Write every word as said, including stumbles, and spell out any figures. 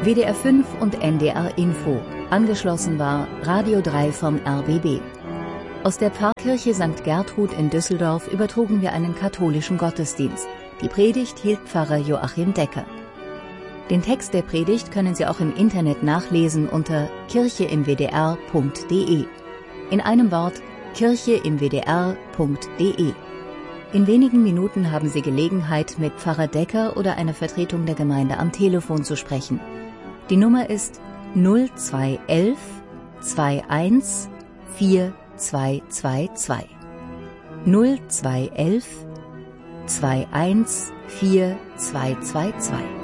W D R fünf und N D R Info. Angeschlossen war Radio drei vom R B B. Aus der Pfarrkirche Sankt Gertrud in Düsseldorf übertrugen wir einen katholischen Gottesdienst. Die Predigt hielt Pfarrer Joachim Decker. Den Text der Predigt können Sie auch im Internet nachlesen unter kirche im w d r punkt d e. In einem Wort kirche im w d r punkt d e. In wenigen Minuten haben Sie Gelegenheit, mit Pfarrer Decker oder einer Vertretung der Gemeinde am Telefon zu sprechen. Die Nummer ist null zwei eins eins zwei eins vier zwei zwei zwei. null zwei eins eins zwei eins vier zwei zwei zwei.